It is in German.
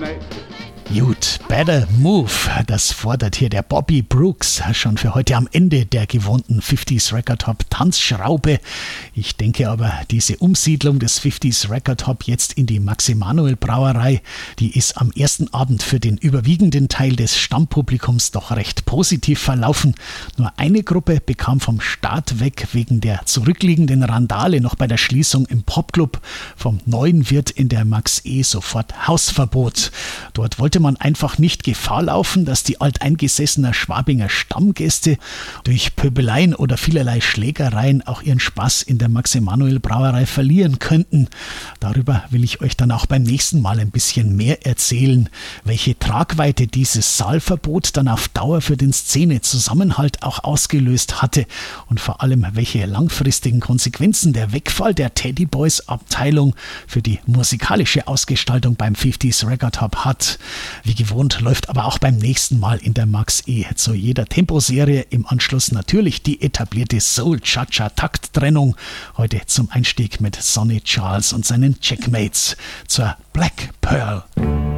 You'd better move, das fordert hier der Bobby Brooks schon für heute am Ende der gewohnten 50s Record Hop Tanzschraube. Ich denke aber, diese Umsiedlung des 50s Record Hop jetzt in die Max Emanuel Brauerei, die ist am ersten Abend für den überwiegenden Teil des Stammpublikums doch recht positiv verlaufen. Nur eine Gruppe bekam vom Start weg wegen der zurückliegenden Randale noch bei der Schließung im Popclub vom neuen Wirt in der Max E sofort Hausverbot. Dort wollte man einfach nicht Gefahr laufen, dass die alteingesessener Schwabinger Stammgäste durch Pöbeleien oder vielerlei Schlägereien auch ihren Spaß in der Max-Emanuel-Brauerei verlieren könnten. Darüber will ich euch dann auch beim nächsten Mal ein bisschen mehr erzählen, welche Tragweite dieses Saalverbot dann auf Dauer für den Szenezusammenhalt auch ausgelöst hatte und vor allem, welche langfristigen Konsequenzen der Wegfall der Teddy Boys Abteilung für die musikalische Ausgestaltung beim 50s Record Hop hat. Wie gewohnt läuft aber auch beim nächsten Mal in der Max E zu jeder Temposerie im Anschluss natürlich die etablierte Soul-Cha-Cha-Takttrennung. Heute zum Einstieg mit Sonny Charles und seinen Checkmates zur Black Pearl.